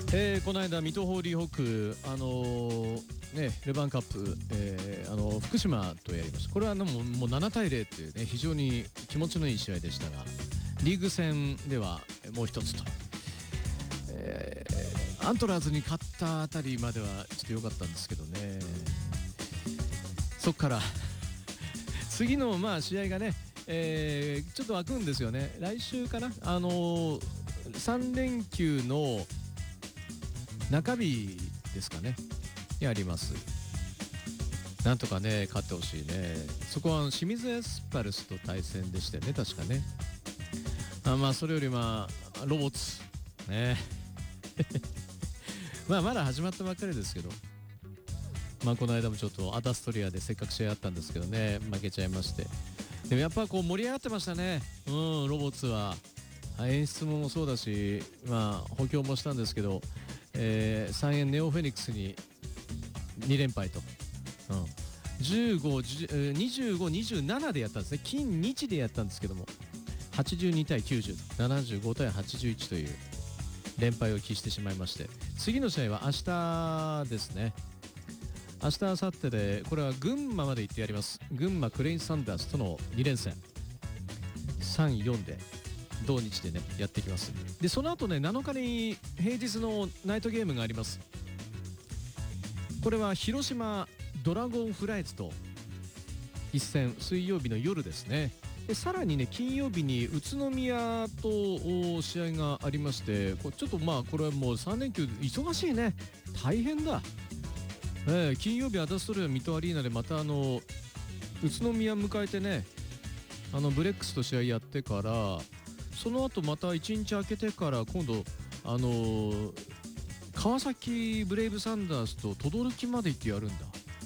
この間水戸ホーリーホークルヴァンカップ、福島とやりました。これはもう7対0っていうね非常に気持ちのいい試合でしたが、リーグ戦ではもう一つと、アントラーズに勝ったあたりまではちょっと良かったんですけどね、そっから次の試合がね、ちょっと空くんですよね。来週かな、3連休の中日ですかねにあります。なんとかね勝ってほしいね。そこは清水エスパルスと対戦でしてね、確かね。それよりロボッツねまだ始まったばっかりですけど、この間もちょっとアダストリアでせっかく試合あったんですけどね、負けちゃいまして。でもやっぱこう盛り上がってましたね、ロボッツは。演出もそうだし、補強もしたんですけど、3円ネオフェニックスに2連敗と、25、27でやったんですね。金日でやったんですけども、82対90と75対81という連敗を喫してしまいまして、次の試合は明日ですね。明日明後日で、これは群馬まで行ってやります。群馬クレインサンダースとの2連戦3、4で同日でねやってきます。でその後ね、7日に平日のナイトゲームがあります。これは広島ドラゴンフライズと一戦、水曜日の夜ですね。でさらにね、金曜日に宇都宮と試合がありまして、ちょっとこれはもう3連休忙しいね、大変だ。金曜日アダストリア水戸アリーナでまた宇都宮迎えてね、ブレックスと試合やってから、その後また1日空けてから今度川崎ブレイブサンダースと轟まで行ってやるんだ。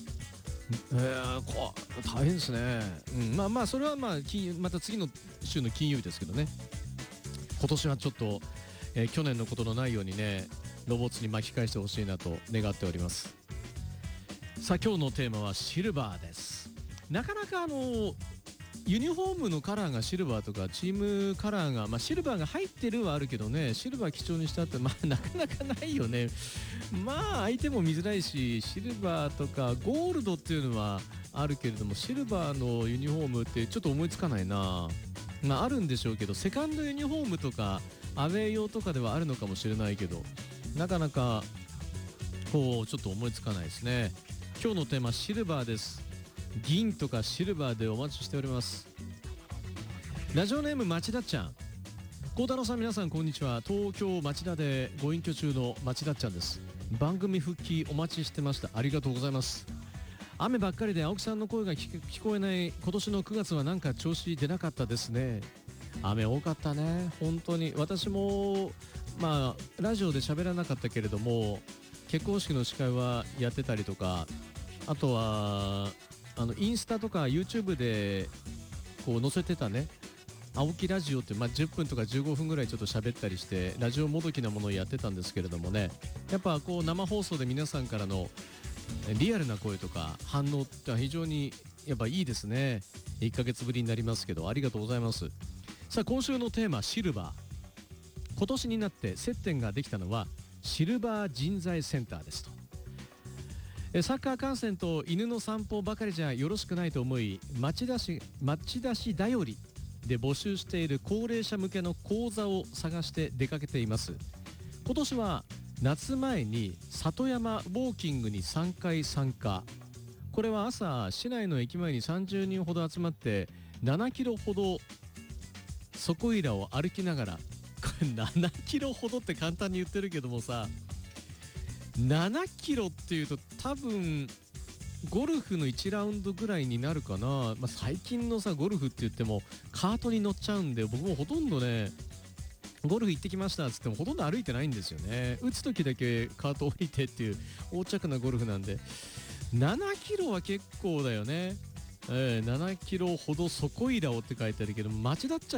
大変ですね。それはまた次の週の金曜日ですけどね。今年はちょっと、去年のことのないようにね、ロボッツに巻き返してほしいなと願っております。さあ今日のテーマはシルバーです。なかなかユニフォームのカラーがシルバーとかチームカラーが、シルバーが入ってるはあるけどね、シルバー基調にしたってなかなかないよね。相手も見づらいし、シルバーとかゴールドっていうのはあるけれども、シルバーのユニフォームってちょっと思いつかないな。あるんでしょうけど、セカンドユニフォームとかアウェー用とかではあるのかもしれないけど、なかなかちょっと思いつかないですね。今日のテーマシルバーです。銀とかシルバーでお待ちしております。ラジオネーム町田ちゃん。孝太郎さん、皆さんこんにちは。東京町田でご隠居中の町田ちゃんです。番組復帰お待ちしてました。ありがとうございます。雨ばっかりで青木さんの声が聞こえない今年の9月はなんか調子出なかったですね。雨多かったね、本当に。私もラジオで喋らなかったけれども、結婚式の司会はやってたりとか、あとはインスタとか YouTube でこう載せてたね、青木ラジオって、10分とか15分ぐらいちょっと喋ったりして、ラジオもどきなものをやってたんですけれどもね、やっぱ生放送で皆さんからのリアルな声とか反応って非常にやっぱいいですね。1ヶ月ぶりになりますけど、ありがとうございます。さあ今週のテーマシルバー。今年になって接点ができたのはシルバー人材センターですと。サッカー観戦と犬の散歩ばかりじゃよろしくないと思い、町田市だよりで募集している高齢者向けの講座を探して出かけています。今年は夏前に里山ウォーキングに3回参加。これは朝市内の駅前に30人ほど集まって7キロほどそこいらを歩きながら、これ7キロほどって簡単に言ってるけどもさ、7キロっていうと多分ゴルフの1ラウンドぐらいになるかな。最近のゴルフって言ってもカートに乗っちゃうんで、僕もほとんどね、ゴルフ行ってきましたっつってもほとんど歩いてないんですよね。打つ時だけカート降りてっていう横着なゴルフなんで、7キロは結構だよね。7キロほどそこいらをって書いてあるけど、町田っちゃ